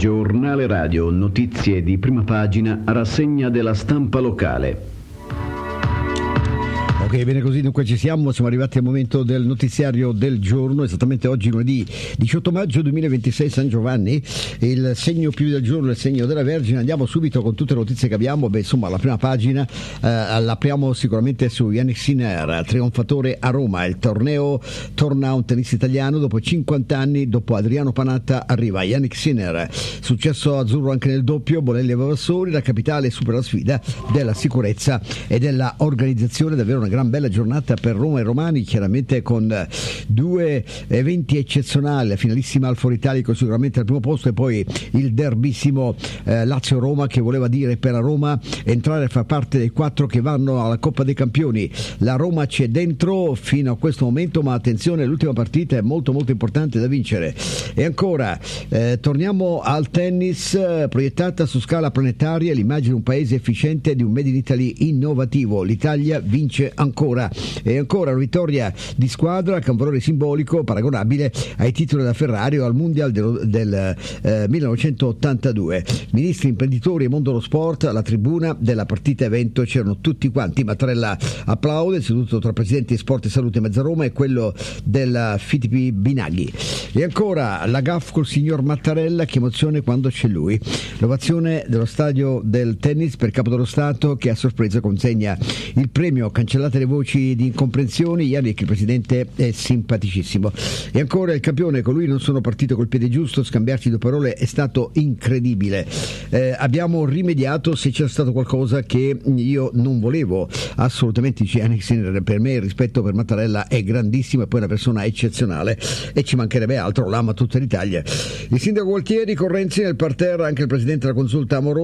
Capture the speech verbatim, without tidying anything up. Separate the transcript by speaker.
Speaker 1: Giornale radio, notizie di prima pagina, rassegna della stampa locale.
Speaker 2: Ok, bene così, dunque ci siamo, siamo arrivati al momento del notiziario del giorno, esattamente oggi lunedì diciotto maggio duemilaventisei, San Giovanni, il segno più del giorno è il segno della Vergine. Andiamo subito con tutte le notizie che abbiamo. Beh, insomma, la prima pagina eh, l'apriamo sicuramente su Jannik Sinner, trionfatore a Roma. Il torneo torna a un tennista italiano dopo cinquanta anni, dopo Adriano Panatta arriva Jannik Sinner. Successo azzurro anche nel doppio, Bolelli e Vavassori, la capitale supera la sfida della sicurezza e della organizzazione. Davvero una gran bella giornata per Roma e romani, chiaramente con due eventi eccezionali, la finalissima al Foro Italico sicuramente al primo posto, e poi il derbissimo eh, Lazio-Roma, che voleva dire per la Roma entrare a far parte dei quattro che vanno alla Coppa dei Campioni. La Roma c'è dentro fino a questo momento, ma attenzione, l'ultima partita è molto molto importante da vincere. E ancora eh, torniamo al tennis, eh, proiettata su scala planetaria l'immagine di un paese efficiente, di un Made in Italy innovativo. L'Italia vince ancora e ancora una vittoria di squadra che ha un valore simbolico paragonabile ai titoli da Ferrari o al Mondial del, del eh, millenovecentottantadue. Ministri, imprenditori e mondo dello sport alla tribuna della partita evento c'erano tutti quanti. Mattarella applaude, seduto tra presidenti di Sport e Salute Mezzaroma e quello della F I T P Binaghi. E ancora la gaffe col signor Mattarella, che emozione quando c'è lui. L'ovazione dello stadio del tennis per Capo dello Stato, che a sorpresa consegna il premio. Cancellate le voci di incomprensioni, Jannik, il presidente, è simpaticissimo. E ancora il campione, con lui non sono partito col piede giusto, scambiarci due parole è stato incredibile. Eh, abbiamo rimediato se c'è stato qualcosa che io non volevo assolutamente. Jannik, per me il rispetto per Mattarella è grandissimo, e poi è una persona eccezionale e ci mancherebbe altro, l'ama tutta l'Italia. Il sindaco Gualtieri con Renzi nel parterre, anche il presidente della Consulta Amoroso